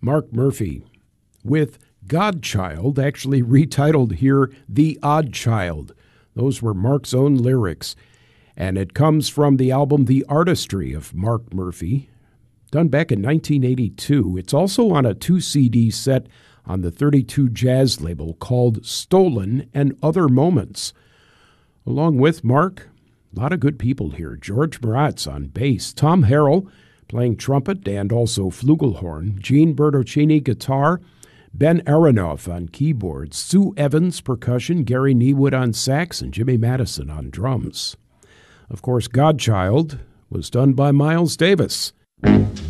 Mark Murphy with Godchild, actually retitled here The Odd Child. Those were Mark's own lyrics. And it comes from the album The Artistry of Mark Murphy, done back in 1982. It's also on a 2-CD set on the 32 Jazz label called Stolen and Other Moments. Along with Mark, a lot of good people here. George Maratz on bass, Tom Harrell playing trumpet and also flugelhorn, Gene Bertocchini guitar, Ben Aronoff on keyboards, Sue Evans percussion, Gary Niewood on sax, and Jimmy Madison on drums. Of course, Godchild was done by Miles Davis.